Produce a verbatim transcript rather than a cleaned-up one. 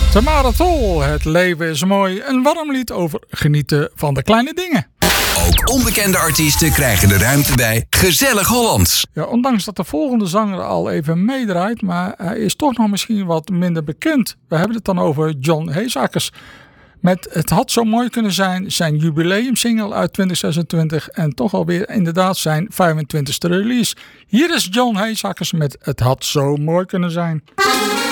Tamara Tol, het leven is mooi. Een warm lied over genieten van de kleine dingen. Ook onbekende artiesten krijgen de ruimte bij Gezellig Hollands. Ja, ondanks dat de volgende zanger al even meedraait, maar hij is toch nog misschien wat minder bekend. We hebben het dan over John Heezakers. Met Het had zo mooi kunnen zijn, zijn jubileumsingle uit twintig zesentwintig en toch alweer inderdaad zijn vijfentwintigste release. Hier is John Heezakers met Het had zo mooi kunnen zijn.